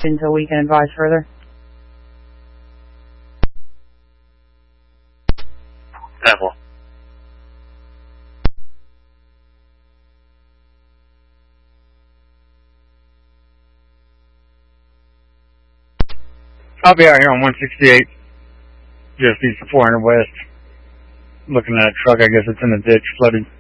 until we can advise further. Apple. I'll be out here on 168, just east of 400 West, looking at a truck. I guess it's in a ditch, flooded.